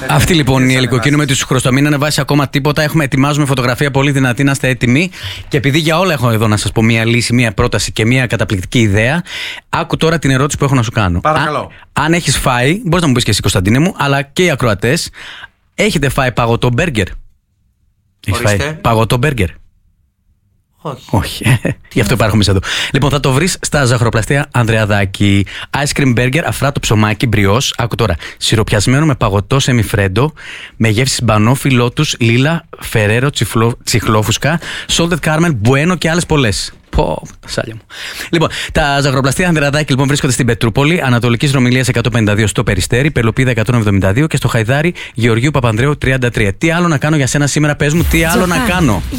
Αυτή λοιπόν η Ελικοκίνου με τους Χρωστομοί. Μην ανεβάσει ακόμα τίποτα. Ετοιμάζουμε φωτογραφία πολύ δυνατή, να είστε έτοιμοι. Και επειδή για όλα έχω εδώ να σας πω μία λύση, μία πρόταση και μία καταπληκτική ιδέα, άκου τώρα την ερώτηση που έχω να σου κάνω. Παρακαλώ. Αν έχεις φάει, μπορείς να μου πεις και εσύ, Κωνσταντίνε μου, αλλά και οι ακροατές, έχετε φάει παγωτό μπέργκερ? Έχεις φάει παγωτό μπέργκερ? Όχι. Γι' αυτό υπάρχουμε εδώ. Λοιπόν, θα το βρεις στα Ζαχαροπλαστεία Ανδρεαδάκη. Ice cream burger, αφράτο ψωμάκι, μπριός. Άκου τώρα. Σιροπιασμένο με παγωτό σεμιφρέντο, με γεύσεις μπανόφι, λότους, λίλα, φερέρο, τσιχλόφουσκα, salted caramel, μπουένο και άλλες πολλές. Πω, τα σάλια μου. Λοιπόν, τα Ζαχαροπλαστεία Ανδρεαδάκη λοιπόν βρίσκονται στην Πετρούπολη, Ανατολικής Ρωμυλίας 152 στο Περιστέρι, Πελοπίδα 172 και στο Χαϊδάρι Γεωργίου Παπανδρέου 33. Τι άλλο να κάνω για σένα σήμερα, πες μου, τι άλλο να κάνω?